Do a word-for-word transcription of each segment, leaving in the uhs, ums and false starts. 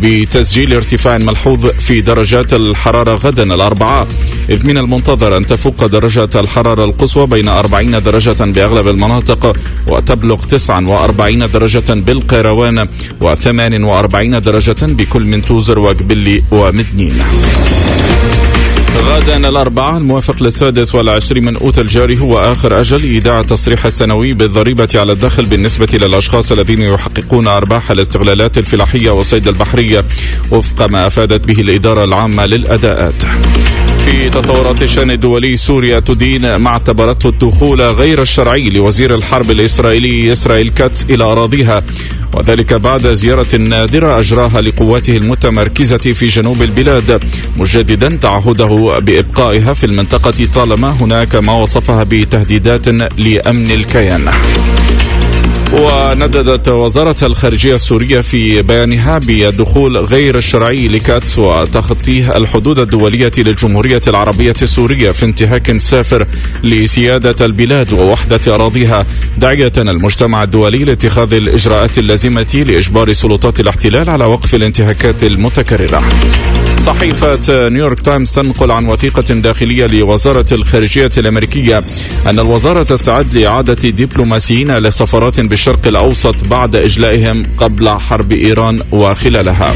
بتسجيل ارتفاع ملحوظ في درجات الحرارة غدا الأربعاء، إذ من المنتظر أن تفوق درجة الحرارة القصوى بين أربعين درجة بأغلب المناطق وتبلغ تسعة وأربعين درجة بالقيروان وثمان وأربعين درجة بكل من توزر وقبلي ومدنين. غدا الأربعاء الموافق للسادس والعشرين من أوت الجاري هو آخر أجل إيداع التصريح السنوي بالضريبة على الدخل بالنسبة للأشخاص الذين يحققون أرباح الاستغلالات الفلاحية والصيد البحرية وفق ما أفادت به الإدارة العامة للأداءات. في تطورات الشأن الدولي، سوريا تدين ما اعتبرته الدخول غير الشرعي لوزير الحرب الإسرائيلي إسرائيل كاتس إلى أراضيها، وذلك بعد زيارة نادرة أجراها لقواته المتمركزة في جنوب البلاد، مجددا تعهده بإبقائها في المنطقة طالما هناك ما وصفها بتهديدات لأمن الكيان. ونددت وزارة الخارجية السورية في بيانها بالدخول غير الشرعي لكاتس وتخطيه الحدود الدولية للجمهورية العربية السورية في انتهاك سافر لسيادة البلاد ووحدة أراضيها، داعية المجتمع الدولي لاتخاذ الإجراءات اللازمة لإجبار سلطات الاحتلال على وقف الانتهاكات المتكررة. صحيفة نيويورك تايمز تنقل عن وثيقة داخلية لوزارة الخارجية الأمريكية أن الوزارة تستعد لإعادة دبلوماسيين لسفارات بالشرق الأوسط بعد إجلائهم قبل حرب إيران وخلالها.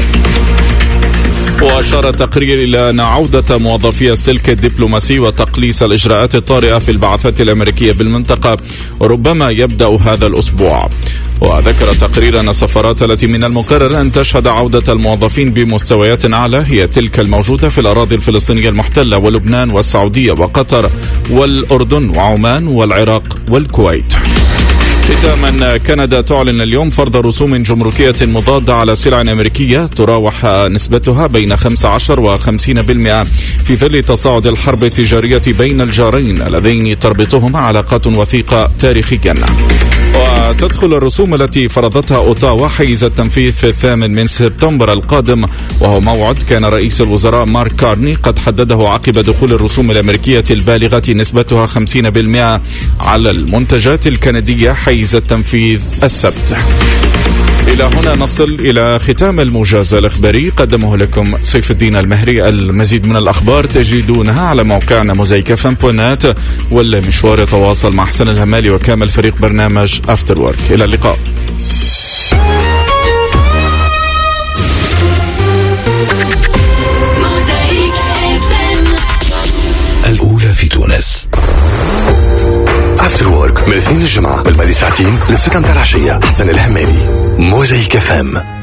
وأشار التقرير إلى أن عودة موظفي السلك الدبلوماسي وتقليص الإجراءات الطارئة في البعثات الأمريكية بالمنطقة ربما يبدأ هذا الأسبوع. وذكر التقرير أن السفارات التي من المقرر أن تشهد عودة الموظفين بمستويات أعلى هي تلك الموجودة في الأراضي الفلسطينية المحتلة ولبنان والسعودية وقطر والأردن وعمان والعراق والكويت. ختاما، كندا تعلن اليوم فرض رسوم جمركية مضادة على سلع أمريكية تراوح نسبتها بين خمسة عشر وخمسين بالمئة في ظل تصاعد الحرب التجارية بين الجارين اللذين تربطهما علاقات وثيقة تاريخيا. وتدخل الرسوم التي فرضتها أوتاوا حيز التنفيذ في الثامن من سبتمبر القادم، وهو موعد كان رئيس الوزراء مارك كارني قد حدده عقب دخول الرسوم الأمريكية البالغة نسبتها خمسين بالمئة على المنتجات الكندية حيز التنفيذ السبت. إلى هنا نصل إلى ختام الموجز الإخباري، قدمه لكم سيف الدين المهري. المزيد من الأخبار تجدونها على موقعنا موزايك إف إم دوت نت، والمشوار يتواصل مع حسن الهمالي وكامل فريق برنامج أفتر وورك. إلى اللقاء. الأولى في تونس. أفتر وورك من الاثنين للجمعة بالماضي ساعتين للستة متاع العشية. حسن الهمالي، موزايك إف إم.